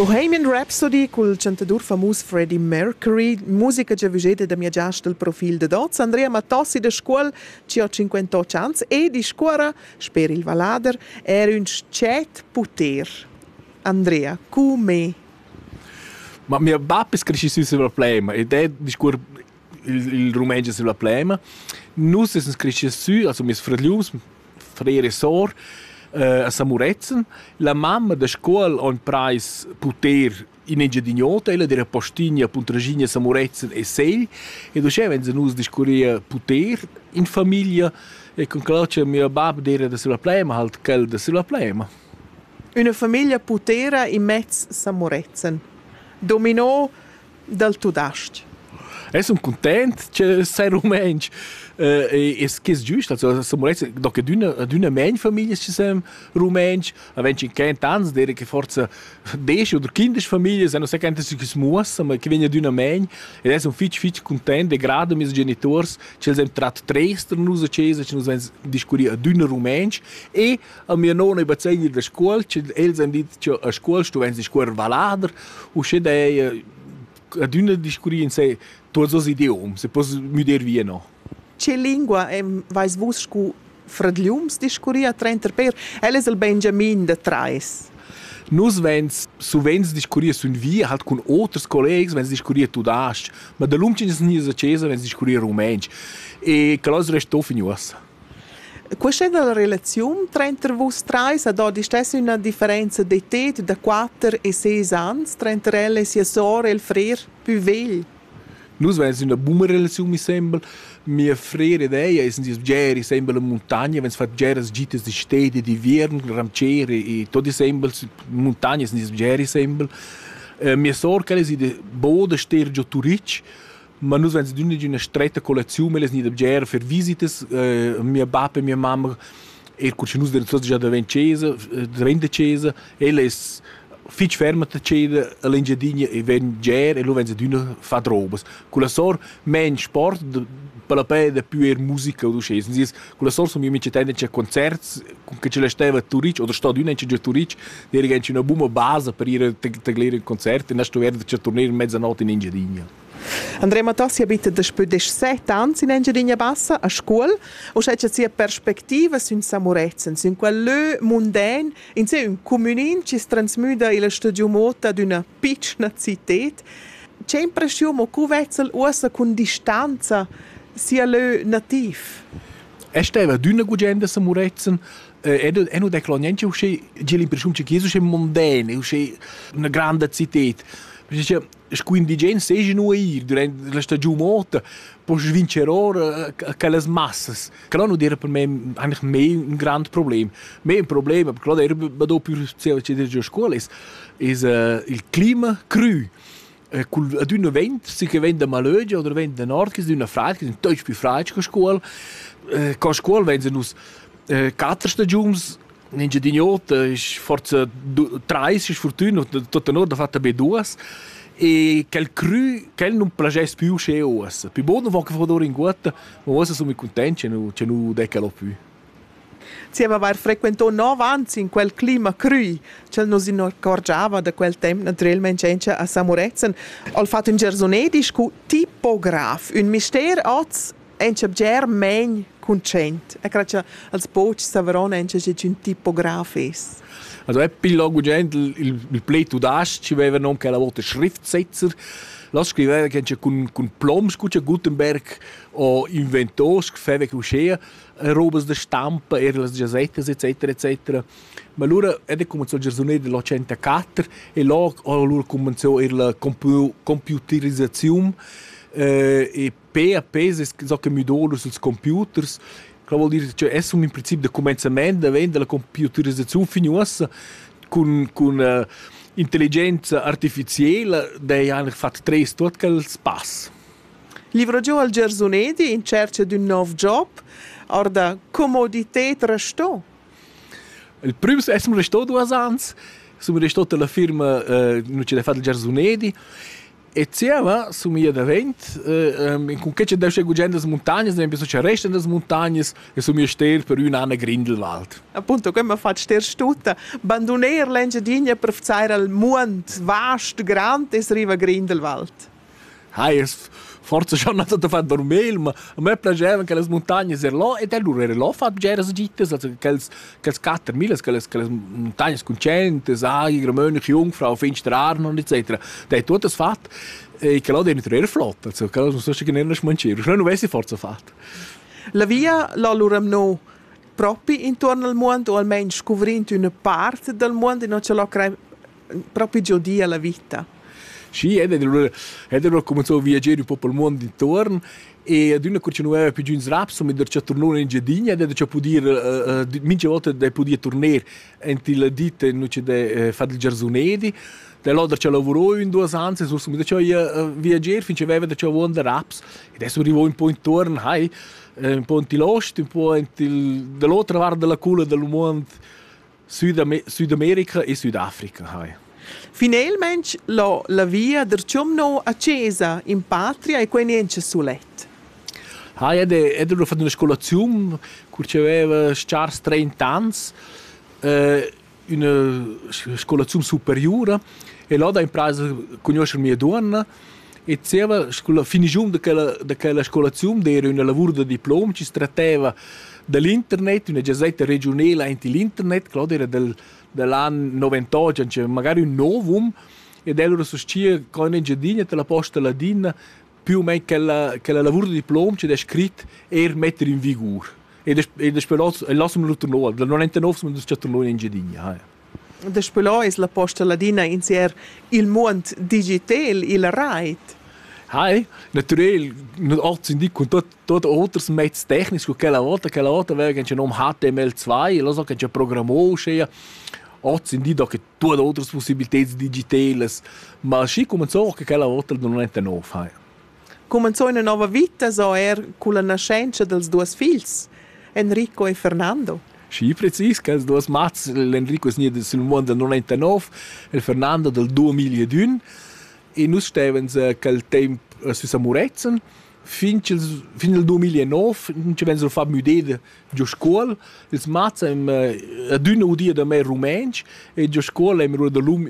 Bohemian Rhapsody col cantador famus Freddie Mercury, musica già vigeta da mia giasta il profil de dots. Andrea Matossi da scuola ci ha 58 anni e di scuola, spero il Valader, era un scet puter. Andrea, come? Ma mia babba cresce sulla plema ed è di scuola il rumänio sulla plema. Noi siamo cresciuti su, also mia fratelli, frère e sor, a Samurezen. La mamma da scuola ha un preis puter in Engiadignota, ella era postigna, puntragigna, Samurezen e Segl. E doce vengono noi discorria puter in famiglia e con quello mia babba era da sulla plema, halt quel da sulla plema. Una famiglia putera in mezzo Samurezen. Dominò dal Tudast. Sono contento che sei rumänsch. E che è giusto, also Samurezen, doc ad una main famiglia ci siamo rumänsch, avendo in 15 anni, dire che forse 10 o 15 famiglie, non so quante si smuossa, ma che viene ad una main, ed sono fitch contento, e grado miei genitori, ci siamo tratto 3 per noi a Cesa, ci siamo discorrere ad una rumänsch, e a mia nonna e bazzegli da scuola, els hanno detto a scuola, tu vengi a scuola Valader, o c'è dei ad una discorrere in sé, tutti os idiomi, se posso mi dire via no. Che lingua vais vos cu fradliums discuria trenter per? Elles el Benjamin de Trais. Nus vens suvens discuria sun via halt con outros collegas vens discuria tudast, ma da lumcines nies a Cesa vens discuria rumänsch. E calos restou finiuossa. Questa è la relazione trenter vos Trais, ad oggi stessa una differenza di età da 4 e 6 anni, trenter elles sia sor e il frère più vegli. Nus vens una buona relazione mi sembra. Mia frère ed eia sono geri sempre in montagna, vens fat geras gites di stede, di viern, ramcere e tutti sempre in montagna sono geri sempre. Mia sorca è di boda stergio turic, ma nus vens di una stretta collezione, les ni de ger per visites, mia babba e mia mamma curci nus den già da Cesa, da Cesa, ella è fitch fermata Ceda all'Engiadina e ven ger e lo vens d'una fat robas. Con la sor men sport per la pede più musica o duce. Con la sor sono io mi c'è concerti che ce l'esteva Turic o sto d'una c'è Turic, dire che una buona base per ir tagliare il concerto e non sto verde c'è tornare in mezzanotte in Engiadina. Andrea Matossi abita da più di 7 anni in Engiadina Bassa a scuola o c'è sia perspectiva su Samurezen, su quel mondain, in sé un comunin ci trasmuda il stadio mota d'una piccola città. C'è impressione che vezzel usa con distanza sia le nativ. Stava d'una gugenda Samurezen e non declo niente c'è l'impressione che è mondain, c'è una grande città. Perché gli indigeni secono ir durante la stagione mota, poi svincerò quelle masse. Che non era per me eigentlich mehr un grande problema. Mehr un problema, perché era più a scuola, è il clima cru. Ad una vent, se che vende malögia o vende da nord, che è una frage, che è un po' più frage che a scuola. Che a scuola vengono 4 stagioni. In Engiadignota è forse 3, è fortuna, tutta nord ha fatto ben 2. E quel cru, quel non piace più che ossa. Più buono va che fa in guata, ma ossa sono contenti che non deccalo più. Si aveva frequentato 9 anni in quel clima cru, che non si accorgeva da quel tempo naturalmente a Samurezen. Ho fatto un gersonedisch con tipograf, un mistero oz ence bger men concent. E credo als boch saveron ence che un tipograf es. Also è più gente il pleto d'as ci aveva non che la volta schriftsetzer. Lo scriveva che con ploms che Gutenberg o inventò scriveva che usceva robes da stampa e le gazettes eccetera. Ma allora è cominciato il gersonè dell'84 e allora cominciò la computerizzazione e PAP so che mi do sui computers. Che vuol dire che è un principio di cominciamento della computerizzazione finiosa con intelligenza artificiale dei hanno fatto 3 tutto quel passo. Livro giù al Gersonedi in cerca di un nuovo job, or da comodità restò. Il primo restò 2 anni, sono restato alla firma non ce l'ha fatto il Gersonedi E zieva, su mia da vent, con che c'è da uscire gugen das montagnas, ne penso c'è resta das montagnas, e su mia ster per un anno Grindelwald. Appunto, come fa ster stutta, abbandoner l'engiadina per fare al mond vast, grande, es riva Grindelwald. Hai, forse schon not da far dormir, ma a me piaceva che le montagne er là, e allora era là fat geras gittas, also quels 4.000, quelles montagne con centes, Aigre, Mönch, Jungfrau, Finsterarno, etc. Da hat tutto fat, e che là dentro era flott, also che non so se che non smancero, non avessi forza fat. La via la luram no proprio intorno al mondo, o almeno scovrendo una parte del mondo, e non ce l'ho proprio giodia la vita. Sì, ed allora cominciò a viaggiare un po' per il mondo intorno e ad una continuava più giù in Rapso, mi c'è tornato in Giardina ed c'è poter mince volte da poter tornare entro la ditta e non c'è da fare il giardinedi. Da là c'è lavorò in 2 anni, so mi c'è viaggiare finché aveva da c'è vuoto da Raps e adesso arrivò un po' intorno, un po' in Tilost, un po' dall'altra parte della culla del mondo Sud America e Sudafrica. Finalmente la via del ciumno accesa in patria e qua niente sulet. Ed ho fatto una scolazione che aveva 30 anni, una scolazione superiore, e là ho imparato a conoscere mia donna e finendo quella scolazione era un lavoro di diploma, ci si trattava dell'internet, una gazzetta regionale anti-internet, che era dell'anno 98, c'è magari un novum, ed allora sostiene con in Giardina te la posta ladina più o meno che la lavoro di diploma c'è scritto e mettere in vigore. E lasciamo lo tornare, dal 99 siamo tornati in Giardina. Despelò è la posta ladina in ser il mondo digitale, il right. Naturalmente, oggi con tutti altri mezzi tecnici, quella volta aveva che non HTML2, e lo so che c'è programmazione, oggi in dia che tutte altre possibilità digitali, ma sì cominciò che quella volta non è nuovo. Cominciò una nuova vita, con la nascenza dei 2 figli, Enrico e Fernando. Sì, preciso, che i 2 mazzi, l'Enrico è nato nel mondo del 99 e il Fernando del 2001. E noi stavamo quel tempo su Samurezen, fino al 2009, non ci avevamo fatto mudare a scuola. Il mazzo è ad una dia da me rumänsch, e a scuola abbiamo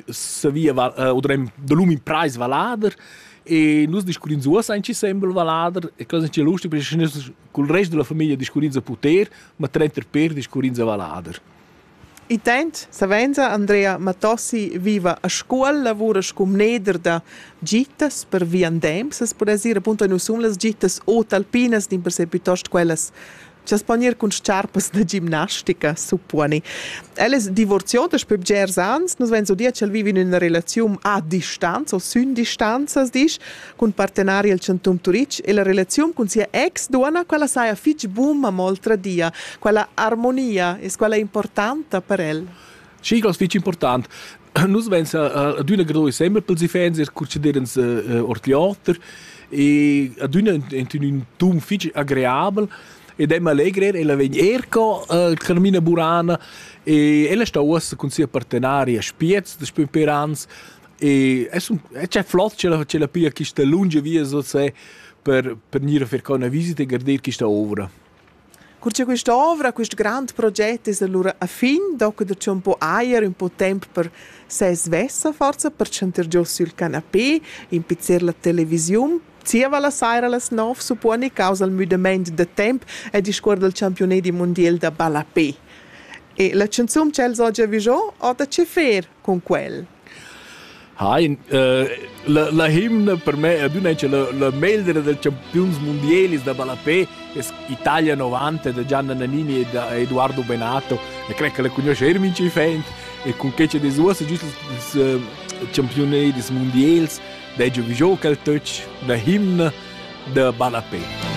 dell'uomo in preis valader, e noi discutimos anche sempre valader, e cosa è lustig, perché con il resto della famiglia discutimos a poter, ma 30 per discutimos a valader. Intent, Savenza, Andrea Matossi viva a scuola, lavora come neder da gittas per viandem, se si può dire, appunto, non sono le gittas o alpinas, di per sé piuttosto quelle che si possono con sciarpas da ginnastica, supponi. Ella è divorziata per 10 anni, noi vengono dire che vive in una relazione a distanza, o sin distanza, con partenari al Centum Turic, e la relazione con sia ex-donna, quella sai a fitch boom a molta dia, quella armonia, è quella importante per ella. Sì, è fitch importante. Noi vengono ad una grande sempre per i fans, curciderens ortliater, e ad un tum fitch agreabile, ed è allegre, e la vegna erco Carmina Burana, e ella sta ossa con sia partenari a Spiez, da Spimperans, e c'è flott, c'è la pia che sta lunge via, so se, per venire a fare una visita e guardare che sta ovra. Curce questa ovra, questo grande progetto è allora a fin, dopo c'è un po' aer, un po' tempo per se svessa forza, per sentire giù sul canapè, impizzare la televisione. Zieva la sera alle 9, suppone, causa il mudamento del tempo e discorre del campionato mondiale da Balapé. E la canzone che oggi visto o da che fare con quel? La himna per me è la meldere del Champions Mondiali da Balapé, è Italia 90 da Gianna Nannini e da Edoardo Benato, e credo che la conosce Erminci Fent, e con che c'è dei suoi giusto il campionati mondiali, da già visto quel touch, la himna da Balapé.